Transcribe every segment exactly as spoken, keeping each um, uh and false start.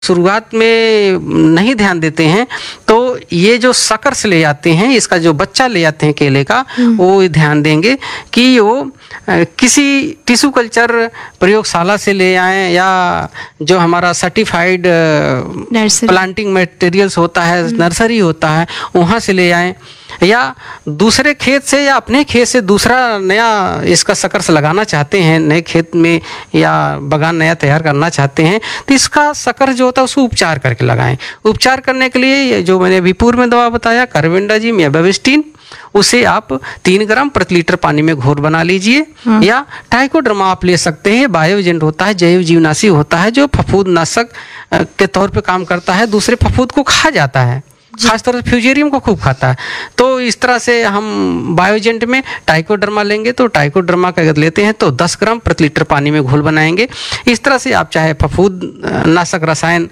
शुरुआत में नहीं ध्यान देते हैं तो ये जो शकर्स ले आते हैं, इसका जो बच्चा ले आते हैं केले का, वो ध्यान देंगे कि वो किसी टिश्यू कल्चर प्रयोगशाला से ले आएं या जो हमारा सर्टिफाइड प्लांटिंग मटेरियल्स होता है, नर्सरी होता है, वहाँ से ले आएं, या दूसरे खेत से या अपने खेत से दूसरा नया इसका शकर्स लगाना चाहते हैं, नए खेत में या बागान नया तैयार करना चाहते हैं, तो इसका शकर जो होता है उसको उपचार करके लगाएं। उपचार करने के लिए जो मैंने अभी पूर्व में दवा बताया, कार्बेंडाजिम या बेबिस्टिन, उसे आप तीन ग्राम प्रति लीटर पानी में घोल बना लीजिए। हाँ। या ट्राइकोडर्मा आप ले सकते हैं, बायो एजेंट होता है, जैव जीवनाशी होता है, जो फफूंद नाशक के तौर पे काम करता है, दूसरे फफूंद को खा जाता है, खासतौर से फ्यूजेरियम को खूब खाता है। तो इस तरह से हम बायोजेंट में ट्राइकोडर्मा लेंगे, तो ट्राइकोडर्मा का अगर लेते हैं तो दस ग्राम प्रति लीटर पानी में घोल बनाएंगे। इस तरह से आप चाहे फफूंद नाशक रसायन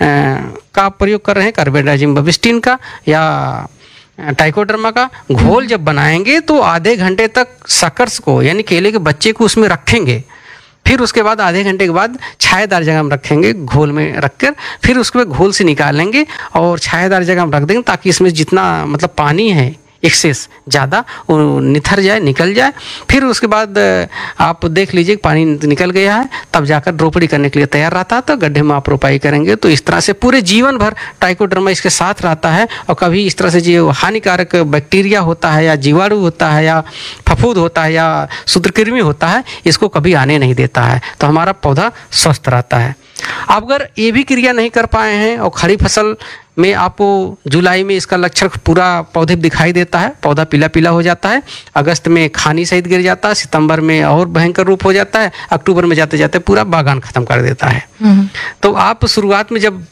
का प्रयोग कर रहे हैं, कार्बेंडाजिम बेबिस्टिन का या ट्राइकोडर्मा का घोल जब बनाएंगे तो आधे घंटे तक शकर्स को यानी केले के बच्चे को उसमें रखेंगे। फिर उसके बाद आधे घंटे के बाद छायादार जगह में रखेंगे, घोल में रखकर फिर उसके घोल से निकालेंगे और छायादार जगह में रख देंगे, ताकि इसमें जितना मतलब पानी है एक्सेस ज़्यादा वो निथर जाए, निकल जाए। फिर उसके बाद आप देख लीजिए पानी निकल गया है, तब जाकर रोपड़ी करने के लिए तैयार रहता है, तो गड्ढे में आप रोपाई करेंगे। तो इस तरह से पूरे जीवन भर ट्राइकोडर्मा इसके साथ रहता है, और कभी इस तरह से जो हानिकारक बैक्टीरिया होता है या जीवाणु होता है या फफूंद होता है या सूत्रकृमि होता है, इसको कभी आने नहीं देता है, तो हमारा पौधा स्वस्थ रहता है। अब अगर ये भी क्रिया नहीं कर पाए हैं और खड़ी फसल में आपको जुलाई में इसका लक्षण पूरा पौधे दिखाई देता है, पौधा पीला पीला हो जाता है, अगस्त में खानी सहित गिर जाता है, सितंबर में और भयंकर रूप हो जाता है, अक्टूबर में जाते जाते पूरा बागान खत्म कर देता है। तो आप शुरुआत में जब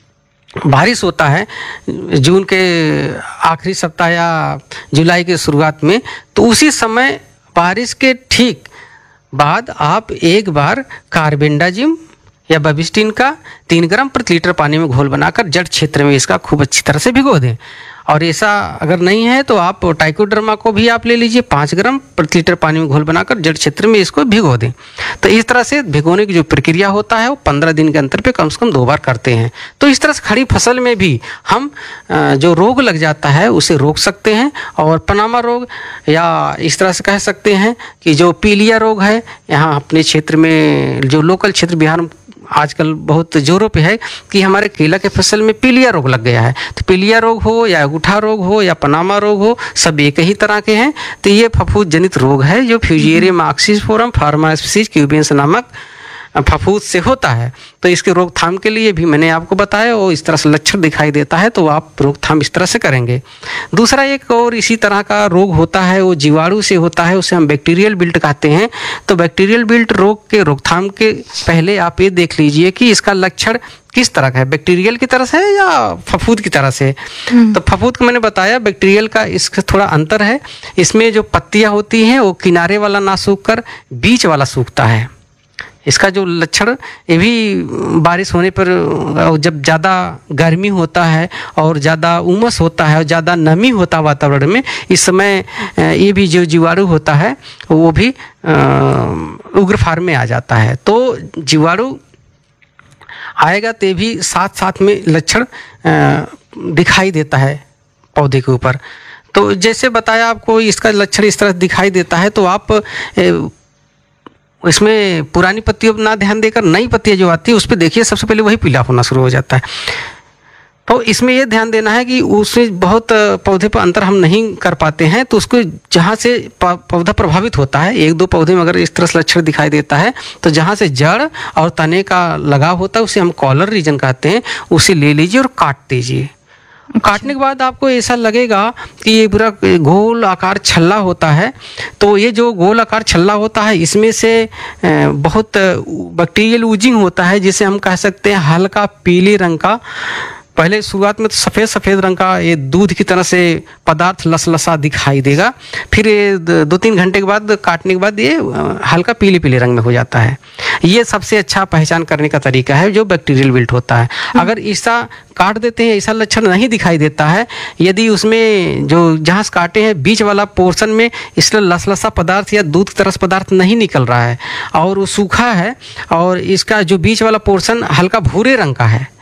बारिश होता है जून के आखिरी सप्ताह या जुलाई के शुरुआत में, तो उसी समय बारिश के ठीक बाद आप एक बार कार्बेंडाजिम या बेबिस्टिन का तीन ग्राम प्रति लीटर पानी में घोल बनाकर जड़ क्षेत्र में इसका खूब अच्छी तरह से भिगो दें। और ऐसा अगर नहीं है तो आप ट्राइकोडर्मा को भी आप ले लीजिए, पाँच ग्राम प्रति लीटर पानी में घोल बनाकर जड़ क्षेत्र में इसको भिगो दें। तो इस तरह से भिगोने की जो प्रक्रिया होता है वो पंद्रह दिन के अंतर पे कम से कम दो बार करते हैं। तो इस तरह से खड़ी फसल में भी हम जो रोग लग जाता है उसे रोक सकते हैं। और पनामा रोग या इस तरह से कह सकते हैं कि जो पीलिया रोग है, यहाँ अपने क्षेत्र में जो लोकल क्षेत्र बिहार में आजकल बहुत जोरों पे है कि हमारे केला के फसल में पीलिया रोग लग गया है। तो पीलिया रोग हो या अंगूठा रोग हो या पनामा रोग हो, सब एक ही तरह के हैं। तो ये फफूंद जनित रोग है जो फ्यूजेरियम ऑक्सीस्पोरम फार्मास्पीसीज क्यूबेंस नामक फफूंद से होता है। तो इसके रोकथाम के लिए भी मैंने आपको बताया, और इस तरह से लक्षण दिखाई देता है तो आप रोकथाम इस तरह से करेंगे। दूसरा एक और इसी तरह का रोग होता है, वो जीवाणु से होता है, उसे हम बैक्टीरियल बिल्ट कहते हैं। तो बैक्टीरियल बिल्ट रोग के रोकथाम के पहले आप ये देख लीजिए कि इसका लक्षण किस तरह का है, बैक्टीरियल की तरह से है या फफूंद की तरह से। तो फफूंद को मैंने बताया, बैक्टीरियल का इसका थोड़ा अंतर है। इसमें जो पत्तियां होती हैं वो किनारे वाला ना सूख कर बीच वाला सूखता है। इसका जो लक्षण ये भी बारिश होने पर, जब ज़्यादा गर्मी होता है और ज़्यादा उमस होता है और ज़्यादा नमी होता है वातावरण में, इस समय ये भी जो जीवाणु होता है वो भी उग्र फार्म में आ जाता है। तो जीवाणु आएगा तो भी साथ साथ में लक्षण दिखाई देता है पौधे के ऊपर। तो जैसे बताया आपको, इसका लक्षण इस तरह दिखाई देता है, तो आप इसमें पुरानी पत्तियों पर ना ध्यान देकर नई पत्तियां जो आती है उस पर देखिए, सबसे पहले वही पीला होना शुरू हो जाता है। तो इसमें यह ध्यान देना है कि उसमें बहुत पौधे पर अंतर हम नहीं कर पाते हैं, तो उसको जहाँ से पौधा प्रभावित होता है, एक दो पौधे में अगर इस तरह से लक्षण दिखाई देता है, तो जहाँ से जड़ और तने का लगाव होता है उसे हम कॉलर रीजन कहते हैं, उसे ले लीजिए और काट दीजिए। काटने के बाद आपको ऐसा लगेगा कि ये पूरा गोल आकार छल्ला होता है। तो ये जो गोल आकार छल्ला होता है, इसमें से बहुत बैक्टीरियल ऊजिंग होता है, जिसे हम कह सकते हैं हल्का पीले रंग का। पहले शुरुआत में तो सफ़ेद सफ़ेद रंग का ये दूध की तरह से पदार्थ लसलसा दिखाई देगा, फिर ये दो तीन घंटे के बाद काटने के बाद ये हल्का पीले पीले रंग में हो जाता है। ये सबसे अच्छा पहचान करने का तरीका है जो बैक्टीरियल विल्ट होता है। अगर ऐसा काट देते हैं, ऐसा लक्षण नहीं दिखाई देता है, यदि उसमें जो जहाँ से काटे हैं बीच वाला पोर्शन में इसलिए लसलसा पदार्थ या दूध की तरह पदार्थ नहीं निकल रहा है और वो सूखा है और इसका जो बीच वाला पोर्शन हल्का भूरे रंग का है,